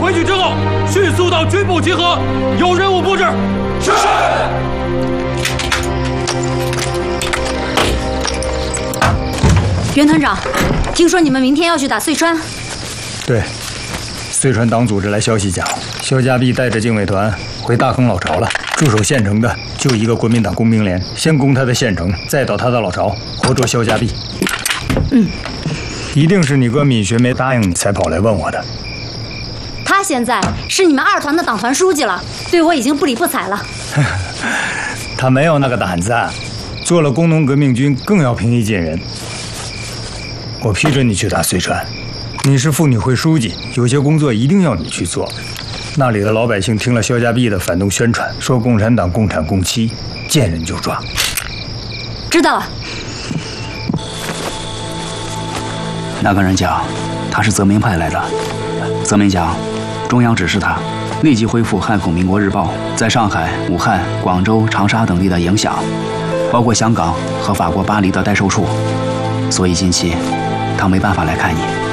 回去之后，迅速到军部集合，有任务布置。是。 袁团长，听说你们明天要去打遂川？ 对，遂川党组织来消息讲，肖家弼带着警卫团回大坑老巢了。驻守县城的就一个国民党工兵连，先攻他的县城，再捣他的老巢，活捉肖家弼。一定是你哥闵学没答应你，才跑来问我的。 他现在是你们2团的党团书记了，对我已经不理不睬了。 他没有那个胆子，做了工农革命军更要平易近人。我批准你去打遂川，你是妇女会书记，有些工作一定要你去做。那里的老百姓听了肖家弼的反动宣传，说共产党共产共妻，见人就抓。 知道了。 那个人讲，他是泽民派来的。泽民讲，中央指示他立即恢复《汉口民国日报》在上海、武汉、广州、长沙等地的影响，包括香港和法国巴黎的代售处。所以近期他没办法来看你。